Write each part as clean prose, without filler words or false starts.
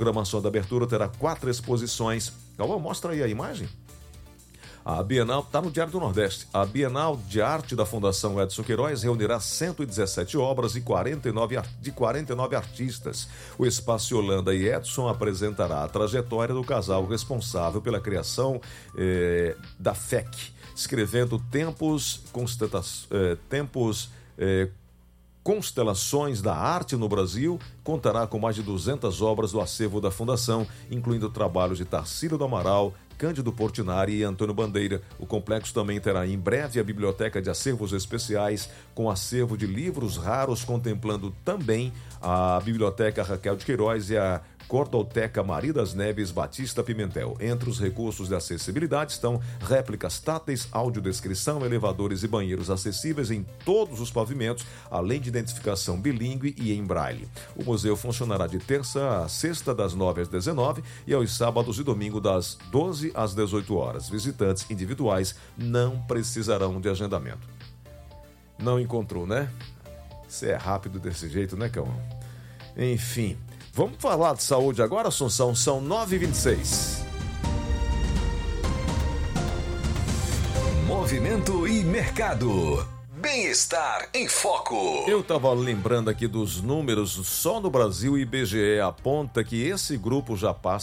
programação da abertura terá 4 exposições. Calma, mostra aí a imagem. A Bienal está no Diário do Nordeste. A Bienal de Arte da Fundação Edson Queiroz reunirá 117 obras de 49 artistas. O Espaço Yolanda e Edson apresentará a trajetória do casal responsável pela criação da FEC, escrevendo Constelações da Arte no Brasil. Contará com mais de 200 obras do acervo da Fundação, incluindo trabalhos de Tarsílio do Amaral, Cândido Portinari e Antônio Bandeira. O complexo também terá em breve a Biblioteca de Acervos Especiais, com acervo de livros raros, contemplando também a Biblioteca Raquel de Queiroz e a Cordoteca Maria das Neves Batista Pimentel. Entre os recursos de acessibilidade estão réplicas táteis, audiodescrição, elevadores e banheiros acessíveis em todos os pavimentos, além de identificação bilíngue e em braille. O museu funcionará de terça a sexta, das 9 às 19 e aos sábados e domingo, das 12 às 18 horas. Visitantes individuais não precisarão de agendamento. Não encontrou, né? Você é rápido desse jeito, né, Cão? Enfim... Vamos falar de saúde agora, Assunção? São 9h26. Movimento e mercado. Bem-estar em foco. Eu estava lembrando aqui dos números. Só no Brasil, o IBGE aponta que esse grupo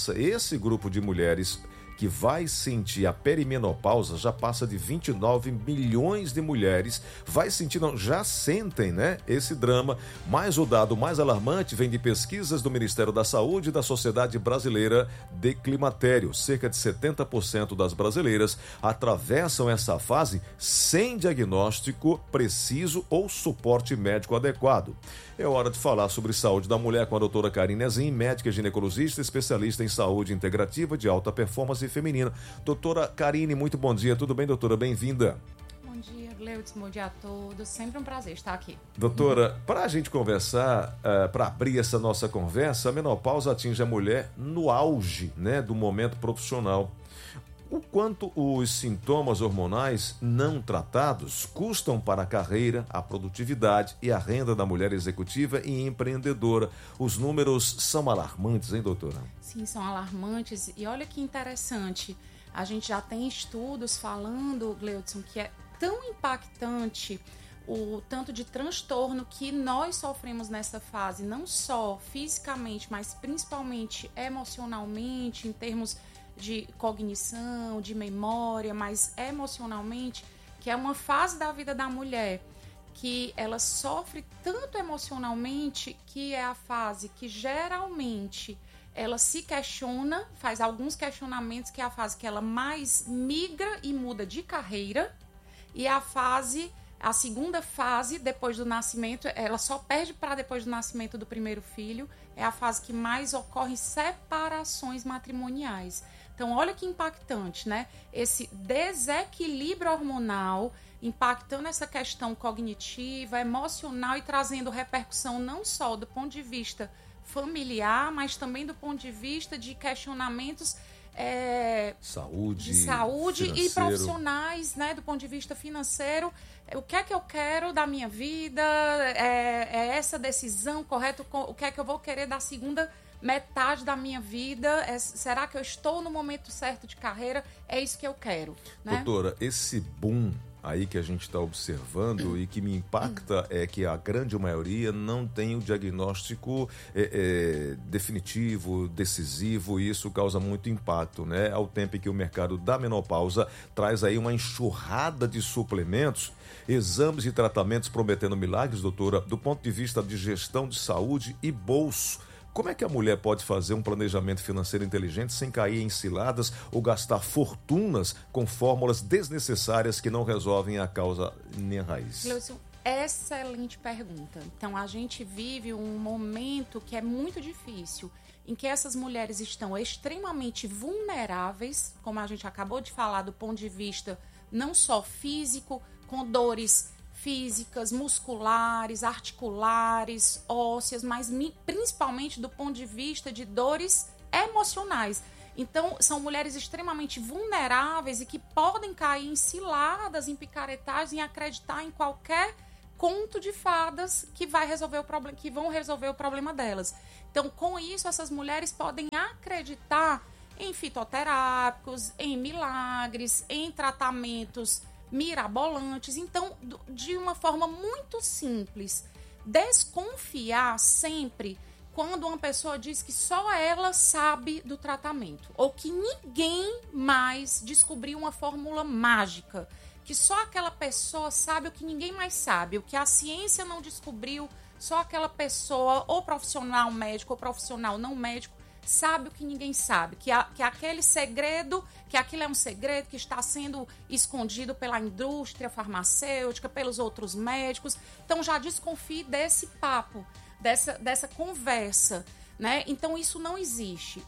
de mulheres que vai sentir a perimenopausa já passa de 29 milhões de mulheres. Já sentem, né, esse drama. Mas o dado mais alarmante vem de pesquisas do Ministério da Saúde e da Sociedade Brasileira de Climatério. Cerca de 70% das brasileiras atravessam essa fase sem diagnóstico preciso ou suporte médico adequado. É hora de falar sobre saúde da mulher com a doutora Karine Azim, médica ginecologista, especialista em saúde integrativa de alta performance feminina. Doutora Karine, muito bom dia. Tudo bem, doutora? Bem-vinda. Bom dia, Gleudson. Bom dia a todos. Sempre um prazer estar aqui. Doutora, para a gente conversar, para abrir essa nossa conversa, a menopausa atinge a mulher no auge, né, do momento profissional. O quanto os sintomas hormonais não tratados custam para a carreira, a produtividade e a renda da mulher executiva e empreendedora. Os números são alarmantes, hein, doutora? Sim, são alarmantes. E olha que interessante, a gente já tem estudos falando, Gleudson, que é tão impactante o tanto de transtorno que nós sofremos nessa fase, não só fisicamente, mas principalmente emocionalmente, em termos de cognição, de memória, mas emocionalmente, que é uma fase da vida da mulher que ela sofre tanto emocionalmente, que é a fase que geralmente ela se questiona, faz alguns questionamentos, que é a fase que ela mais migra e muda de carreira, e a segunda fase, depois do nascimento, ela só perde para depois do nascimento do primeiro filho, é a fase que mais ocorre separações matrimoniais. Então, olha que impactante, né? Esse desequilíbrio hormonal impactando essa questão cognitiva, emocional e trazendo repercussão não só do ponto de vista familiar, mas também do ponto de vista de questionamentos de saúde e profissionais, né? Do ponto de vista financeiro. O que é que eu quero da minha vida? É essa decisão correta? O que é que eu vou querer da segunda metade da minha vida? Será que eu estou no momento certo de carreira? É isso que eu quero, né? Doutora, esse boom aí que a gente está observando e que me impacta é que a grande maioria não tem o diagnóstico definitivo, decisivo, e isso causa muito impacto, né? Ao tempo em que o mercado da menopausa traz aí uma enxurrada de suplementos, exames e tratamentos prometendo milagres, doutora, do ponto de vista de gestão de saúde e bolso. Como é que a mulher pode fazer um planejamento financeiro inteligente sem cair em ciladas ou gastar fortunas com fórmulas desnecessárias que não resolvem a causa nem a raiz? Gleudson, excelente pergunta. Então, a gente vive um momento que é muito difícil, em que essas mulheres estão extremamente vulneráveis, como a gente acabou de falar, do ponto de vista não só físico, com dores físicas, musculares, articulares, ósseas, mas principalmente do ponto de vista de dores emocionais. Então, são mulheres extremamente vulneráveis e que podem cair em ciladas, em picaretagens, em acreditar em qualquer conto de fadas que vai resolver o problema, que vão resolver o problema delas. Então, com isso, essas mulheres podem acreditar em fitoterápicos, em milagres, em tratamentos mirabolantes. Então, de uma forma muito simples, desconfiar sempre quando uma pessoa diz que só ela sabe do tratamento, ou que ninguém mais descobriu uma fórmula mágica, que só aquela pessoa sabe o que ninguém mais sabe, o que a ciência não descobriu, só aquela pessoa, ou profissional médico, ou profissional não médico, sabe o que ninguém sabe, que aquele segredo, que aquilo é um segredo que está sendo escondido pela indústria farmacêutica, pelos outros médicos. Então já desconfie desse papo, dessa conversa, né? Então isso não existe.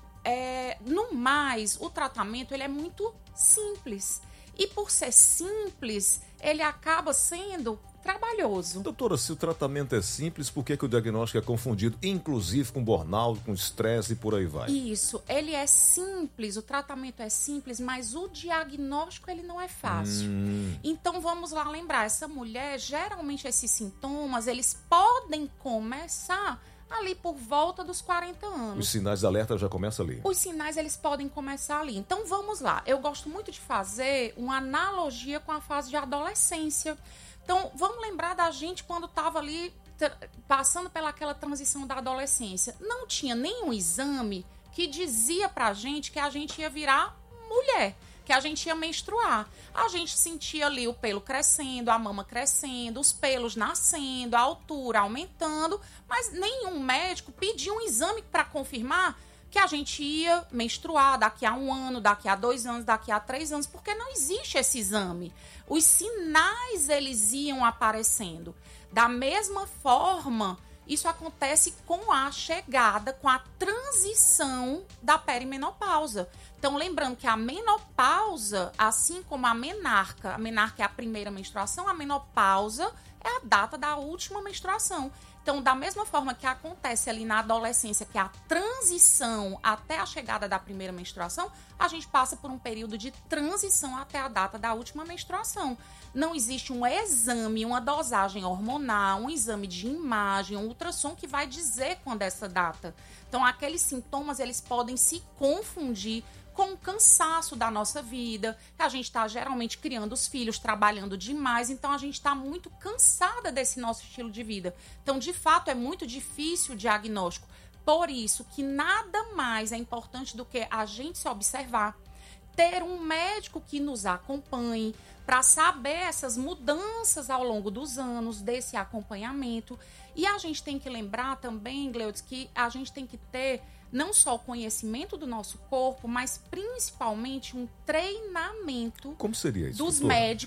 No mais, o tratamento ele é muito simples. E por ser simples, ele acaba sendo trabalhoso. Doutora, se o tratamento é simples, por que o diagnóstico é confundido, inclusive com burnout, com estresse e por aí vai? Isso, ele é simples, o tratamento é simples, mas o diagnóstico ele não é fácil. Então vamos lá lembrar, essa mulher, geralmente esses sintomas, eles podem começar ali por volta dos 40 anos. Os sinais de alerta já começam ali. Os sinais, eles podem começar ali. Então, vamos lá. Eu gosto muito de fazer uma analogia com a fase de adolescência. Então, vamos lembrar da gente quando estava ali passando pelaquela transição da adolescência. Não tinha nenhum exame que dizia pra gente que a gente ia virar mulher, que a gente ia menstruar. A gente sentia ali o pelo crescendo, a mama crescendo, os pelos nascendo, a altura aumentando, mas nenhum médico pediu um exame para confirmar que a gente ia menstruar daqui a 1 ano, daqui a 2 anos, daqui a 3 anos, porque não existe esse exame. Os sinais, eles iam aparecendo. Da mesma forma, isso acontece com a chegada, com a transição da perimenopausa. Então, lembrando que a menopausa, assim como a menarca é a primeira menstruação, a menopausa é a data da última menstruação. Então, da mesma forma que acontece ali na adolescência, que é a transição até a chegada da primeira menstruação, a gente passa por um período de transição até a data da última menstruação. Não existe um exame, uma dosagem hormonal, um exame de imagem, um ultrassom que vai dizer quando é essa data. Então, aqueles sintomas, eles podem se confundir com o cansaço da nossa vida, que a gente está geralmente criando os filhos, trabalhando demais, então a gente está muito cansada desse nosso estilo de vida. Então, de fato, é muito difícil o diagnóstico. Por isso que nada mais é importante do que a gente se observar, ter um médico que nos acompanhe para saber essas mudanças ao longo dos anos, desse acompanhamento. E a gente tem que lembrar também, Gleudes, que a gente tem que ter não só o conhecimento do nosso corpo, mas principalmente um treinamento. Como seria isso, dos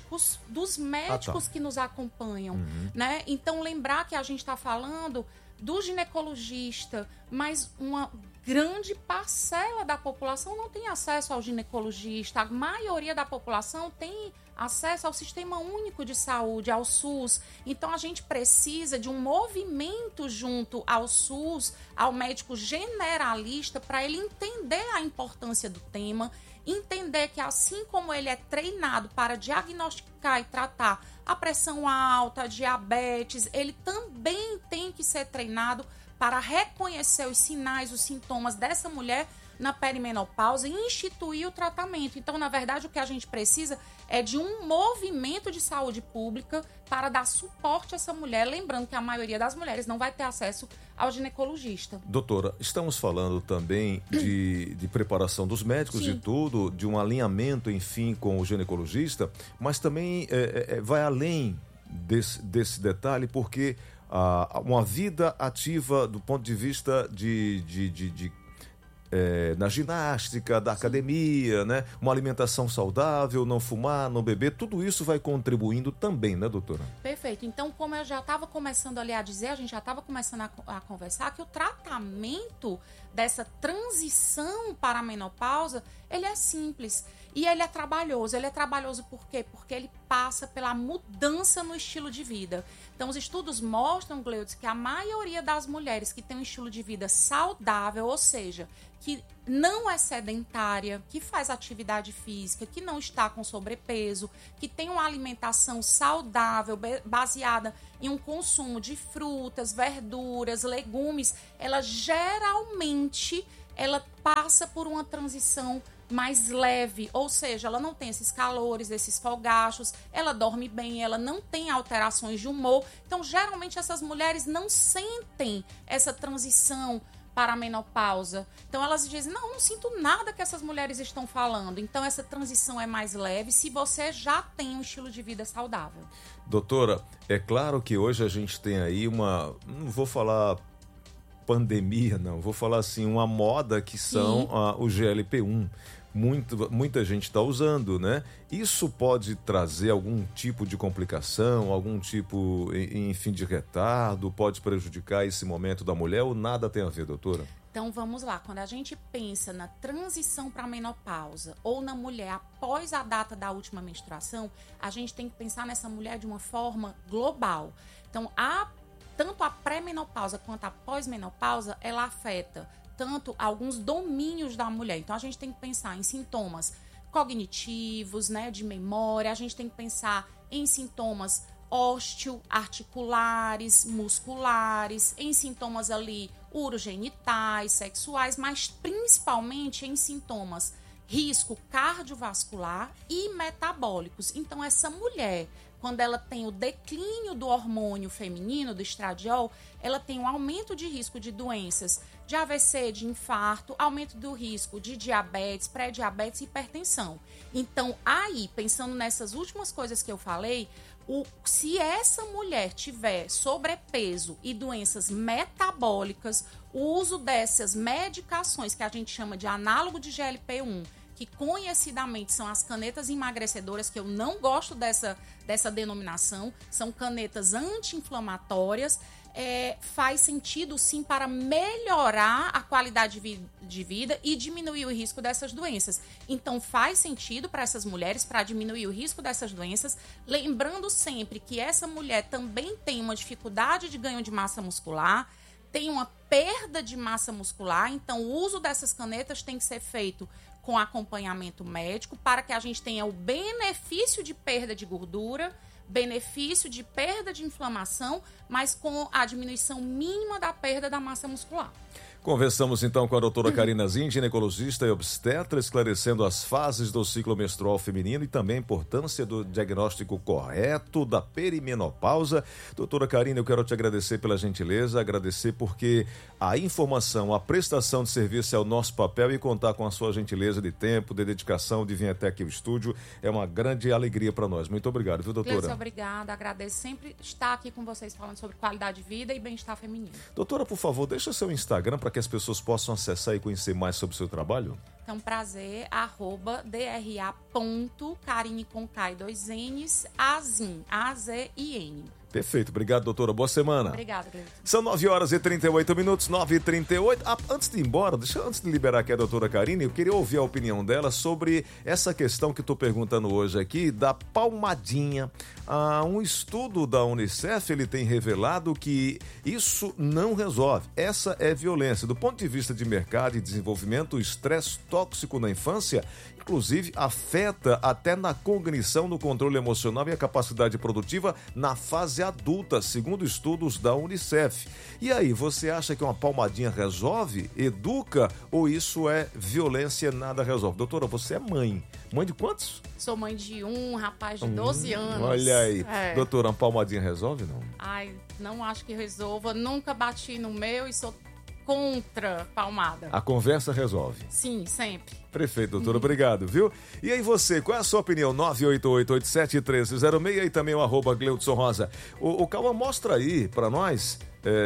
médicos que nos acompanham, né? Então, lembrar que a gente está falando do ginecologista, mas uma grande parcela da população não tem acesso ao ginecologista. A maioria da população tem acesso ao Sistema Único de Saúde, ao SUS. Então, a gente precisa de um movimento junto ao SUS, ao médico generalista, para ele entender a importância do tema, entender que assim como ele é treinado para diagnosticar e tratar a pressão alta, a diabetes, ele também tem que ser treinado para reconhecer os sinais, os sintomas dessa mulher na perimenopausa e instituir o tratamento. Então, na verdade, o que a gente precisa é de um movimento de saúde pública para dar suporte a essa mulher, lembrando que a maioria das mulheres não vai ter acesso ao ginecologista. Doutora, estamos falando também de preparação dos médicos e tudo, de um alinhamento, enfim, com o ginecologista, mas também vai além desse detalhe, porque uma vida ativa do ponto de vista na ginástica, da academia, né? Uma alimentação saudável, não fumar, não beber, tudo isso vai contribuindo também, né, doutora? Perfeito. Então, como eu já estava começando ali a dizer, a gente já estava começando a conversar que o tratamento dessa transição para a menopausa, ele é simples. E ele é trabalhoso. Ele é trabalhoso por quê? Porque ele passa pela mudança no estilo de vida. Então, os estudos mostram, Gleudson, que a maioria das mulheres que tem um estilo de vida saudável, ou seja, que não é sedentária, que faz atividade física, que não está com sobrepeso, que tem uma alimentação saudável, baseada em um consumo de frutas, verduras, legumes, ela geralmente passa por uma transição mais leve, ou seja, ela não tem esses calores, esses fogachos, ela dorme bem, ela não tem alterações de humor. Então, geralmente, essas mulheres não sentem essa transição para a menopausa. Então, elas dizem, não sinto nada que essas mulheres estão falando. Então, essa transição é mais leve se você já tem um estilo de vida saudável. Doutora, é claro que hoje a gente tem aí não vou falar pandemia, não, vou falar assim, uma moda que são o GLP-1. Muita gente está usando, né? Isso pode trazer algum tipo de complicação, algum tipo, enfim, de retardo, pode prejudicar esse momento da mulher ou nada tem a ver, doutora? Então, vamos lá. Quando a gente pensa na transição para a menopausa ou na mulher após a data da última menstruação, a gente tem que pensar nessa mulher de uma forma global. Então, tanto a pré-menopausa quanto a pós-menopausa, ela afeta tanto alguns domínios da mulher. Então, a gente tem que pensar em sintomas cognitivos, né, de memória, a gente tem que pensar em sintomas osteoarticulares, musculares, em sintomas ali urogenitais, sexuais, mas principalmente em sintomas risco cardiovascular e metabólicos. Então, essa mulher, quando ela tem o declínio do hormônio feminino, do estradiol, ela tem um aumento de risco de doenças de AVC, de infarto, aumento do risco de diabetes, pré-diabetes e hipertensão. Então, aí, pensando nessas últimas coisas que eu falei, se essa mulher tiver sobrepeso e doenças metabólicas, o uso dessas medicações que a gente chama de análogo de GLP-1, que conhecidamente são as canetas emagrecedoras, que eu não gosto dessa denominação, são canetas anti-inflamatórias, faz sentido sim para melhorar a qualidade de vida e diminuir o risco dessas doenças. Então faz sentido para essas mulheres, para diminuir o risco dessas doenças, lembrando sempre que essa mulher também tem uma dificuldade de ganho de massa muscular, tem uma perda de massa muscular, então o uso dessas canetas tem que ser feito com acompanhamento médico para que a gente tenha o benefício de perda de gordura, benefício de perda de inflamação, mas com a diminuição mínima da perda da massa muscular. Conversamos então com a doutora Karina Zin, ginecologista e obstetra, esclarecendo as fases do ciclo menstrual feminino e também a importância do diagnóstico correto da perimenopausa. Doutora Karina, eu quero te agradecer pela gentileza, agradecer porque a informação, a prestação de serviço é o nosso papel e contar com a sua gentileza de tempo, de dedicação, de vir até aqui ao estúdio é uma grande alegria para nós. Muito obrigado, viu, doutora? Cleusa, obrigada, agradeço sempre estar aqui com vocês falando sobre qualidade de vida e bem-estar feminino. Doutora, por favor, deixa seu Instagram para que as pessoas possam acessar e conhecer mais sobre o seu trabalho. Então, prazer, @dra.karine com K e 2 N's, Azin, A-Z-I-N. Perfeito, obrigado, doutora. Boa semana. Obrigada, Gleudson. São 9h38, 9h38. Antes de ir embora, antes de liberar aqui a doutora Karine, eu queria ouvir a opinião dela sobre essa questão que estou perguntando hoje aqui, da palmadinha. Um estudo da Unicef, ele tem revelado que isso não resolve. Essa é violência. Do ponto de vista de mercado e desenvolvimento, o estresse tóxico na infância, inclusive, afeta até na cognição, no controle emocional e a capacidade produtiva na fase adulta, segundo estudos da Unicef. E aí, você acha que uma palmadinha resolve, educa, ou isso é violência e nada resolve? Doutora, você é mãe. Mãe de quantos? Sou mãe de um rapaz de 12 anos. Olha aí. Doutora, uma palmadinha resolve, não? Ai, não acho que resolva. Nunca bati no meu e sou contra palmada. A conversa resolve? Sim, sempre. Perfeito, doutora, obrigado, viu? E aí você, qual é a sua opinião? 988-87-1306 e também o @Gleudson Rosa. O Cauã, mostra aí pra nós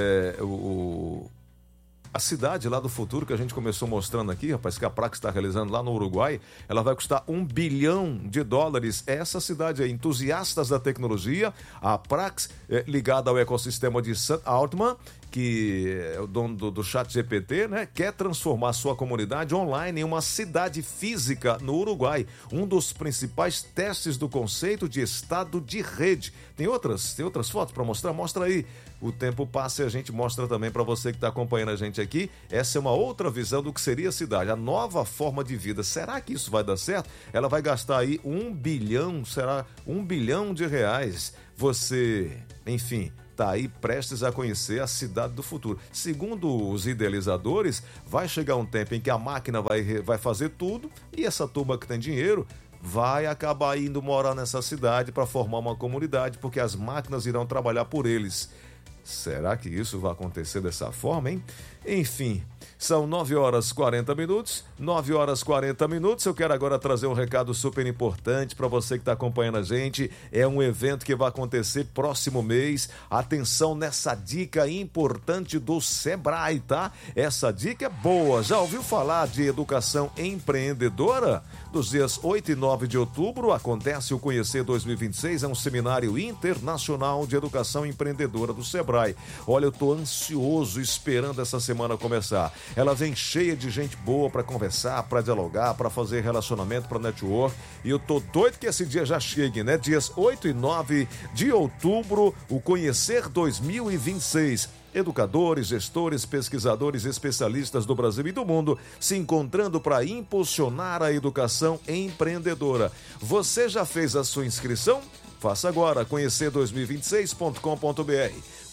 a cidade lá do futuro que a gente começou mostrando aqui, rapaz, que a Prax está realizando lá no Uruguai. Ela vai custar $1 bilhão. Essa cidade aí, entusiastas da tecnologia, a Prax, ligada ao ecossistema de St. Altman, que é o dono do ChatGPT, né, quer transformar sua comunidade online em uma cidade física no Uruguai. Um dos principais testes do conceito de estado de rede. Tem outras fotos para mostrar? Mostra aí. O tempo passa e a gente mostra também para você que está acompanhando a gente aqui. Essa é uma outra visão do que seria a cidade, a nova forma de vida. Será que isso vai dar certo? Ela vai gastar aí 1 bilhão, será 1 bilhão de reais. Você, enfim, está aí prestes a conhecer a cidade do futuro. Segundo os idealizadores, vai chegar um tempo em que a máquina vai fazer tudo e essa turma que tem dinheiro vai acabar indo morar nessa cidade para formar uma comunidade, porque as máquinas irão trabalhar por eles. Será que isso vai acontecer dessa forma, hein? Enfim, são 9 horas 40 minutos. 9 horas 40 minutos. Eu quero agora trazer um recado super importante para você que está acompanhando a gente. É um evento que vai acontecer próximo mês. Atenção nessa dica importante do Sebrae, tá? Essa dica é boa. Já ouviu falar de educação empreendedora? Dos dias 8 e 9 de outubro acontece o Conhecer 2026, é um seminário internacional de educação empreendedora do Sebrae. Olha, eu tô ansioso esperando essa semana começar. Ela vem cheia de gente boa para conversar, para dialogar, para fazer relacionamento, para network. E eu tô doido que esse dia já chegue, né? Dias 8 e 9 de outubro, o Conhecer 2026. Educadores, gestores, pesquisadores, especialistas do Brasil e do mundo se encontrando para impulsionar a educação empreendedora. Você já fez a sua inscrição? Faça agora, conhecer2026.com.br.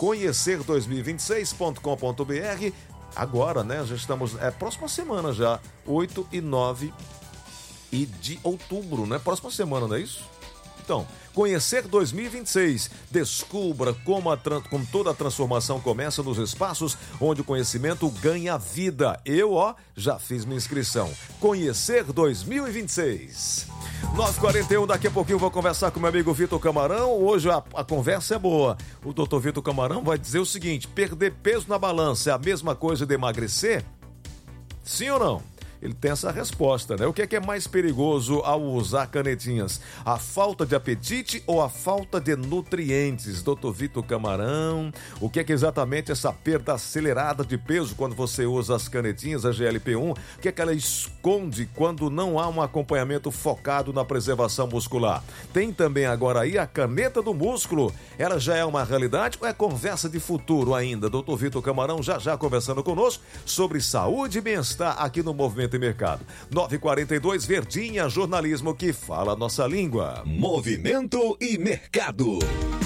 Conhecer2026.com.br. Agora, né? Já estamos. Próxima semana já, 8 e 9 de outubro, né? Próxima semana, não é isso? Então, Conhecer 2026. Descubra como toda a transformação começa nos espaços onde o conhecimento ganha vida. Eu, já fiz minha inscrição. Conhecer 2026. 9h41, daqui a pouquinho eu vou conversar com meu amigo Vitor Camarão. Hoje a conversa é boa. O doutor Vitor Camarão vai dizer o seguinte: perder peso na balança é a mesma coisa de emagrecer? Sim ou não? Ele tem essa resposta, né? O que é mais perigoso ao usar canetinhas? A falta de apetite ou a falta de nutrientes? Doutor Vitor Camarão, o que é exatamente essa perda acelerada de peso quando você usa as canetinhas, a GLP-1? O que é que ela esconde quando não há um acompanhamento focado na preservação muscular? Tem também agora aí a caneta do músculo. Ela já é uma realidade ou é conversa de futuro ainda? Doutor Vitor Camarão já conversando conosco sobre saúde e bem-estar aqui no Movimento e Mercado. 9h42, Verdinha, jornalismo que fala a nossa língua. Movimento e Mercado.